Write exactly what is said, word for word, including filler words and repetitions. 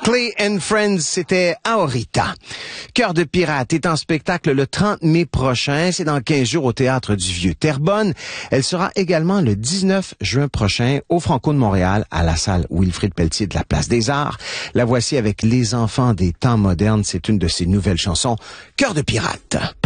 Clay and Friends, c'était Aorita. Cœur de pirate est en spectacle le trente mai prochain. C'est dans quinze jours au Théâtre du Vieux-Terrebonne. Elle sera également le dix-neuf juin prochain au Franco de Montréal à la salle Wilfrid Pelletier de la Place des Arts. La voici avec Les enfants des temps modernes. C'est une de ses nouvelles chansons. Cœur de pirate.